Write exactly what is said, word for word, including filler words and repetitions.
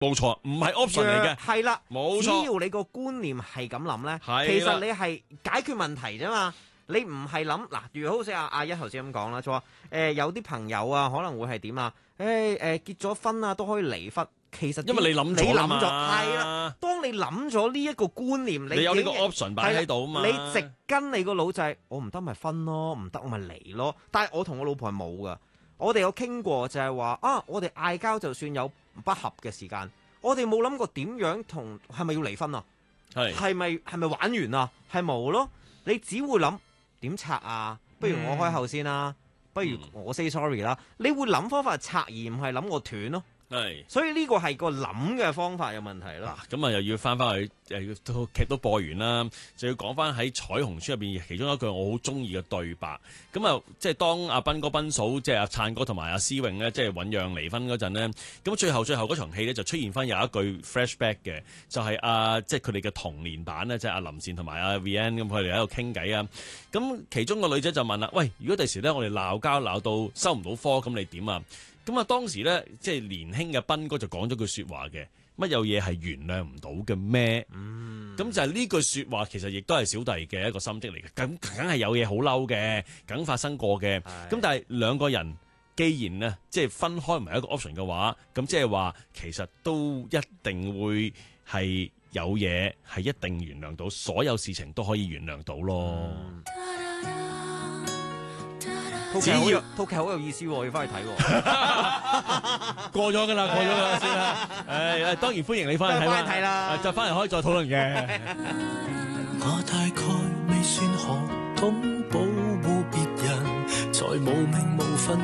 冇錯，唔係 option 嚟嘅， 係啦， 冇錯。 只要你個觀念係咁諗咧， 係啦其實你係解決問題啫嘛。你唔係諗嗱，如果好似阿阿一頭先咁講啦，就話誒有啲朋友啊可能會係點啊？誒、欸、誒、呃、結咗婚啊都可以離婚，其實因為你諗咗啦嘛， 係啦。當你諗咗呢一個觀念，你， 你有呢個 option 擺喺度啊嘛， 你直跟你個腦就係、是、我唔得咪分咯，唔得我咪離咯。但係我同我老婆係冇噶，我哋有傾過就係話啊，我哋嗌交就算有不合嘅時間，我哋冇諗過點樣同係咪要離婚啊？係係咪係咪玩完啊？係冇咯，你只會諗。點拆啊？不如我開口先啦，嗯、不如我 say sorry 啦。你會諗方法拆而唔係諗我斷咯。係，所以呢個係個諗嘅方法有問題咯。 咁啊又要翻翻去誒，套劇都播完啦，就要講翻喺彩虹村入邊其中一句我好中意嘅對白。咁啊，即係當阿斌哥、斌嫂，即係阿燦哥同埋阿思穎咧，即係醞釀離婚嗰陣咧，咁最後最後嗰場戲咧就出現翻有一句 flashback 嘅，就係阿即係佢哋嘅童年版咧，即係阿林善同埋阿 Vian 咁，佢哋喺度傾偈啊。咁其中個女仔就問啦：喂，如果第時咧我哋鬧交鬧到收唔到科，咁你點啊？咁啊，當時咧，即係年輕嘅斌哥就講咗句說話嘅，乜有嘢係原諒唔到嘅咩？嗯，咁就係呢句說話，其實亦都係小弟嘅一個心跡嚟嘅。咁梗係有嘢好嬲嘅，梗發生過嘅。咁但係兩個人既然呢，即係分開唔係一個 option 嘅話，咁即係話其實都一定會係有嘢係一定原諒到，所有事情都可以原諒到咯。嗯， 套劇好有套劇好有意思喎，要翻去睇喎。 過咗噶啦，過咗噶啦先啦。誒，當然歡迎你翻去睇啦。睇啦，就翻嚟可以再討論嘅。 我大概未算學懂保護別人，才無名無份。